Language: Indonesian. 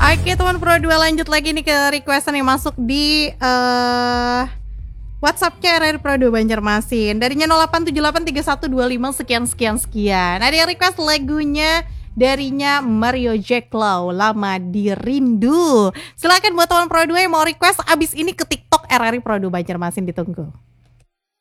Oke teman Pro 2, lanjut lagi nih ke requestan yang masuk di WhatsApp-nya RRI Pro 2 Banjarmasin. Darinya 08783125 sekian. Ada yang request lagunya darinya Mario Jack Law, Lama Dirindu. Silakan buat teman Pro 2 yang mau request abis ini ke TikTok RRI Pro 2 Banjarmasin, ditunggu.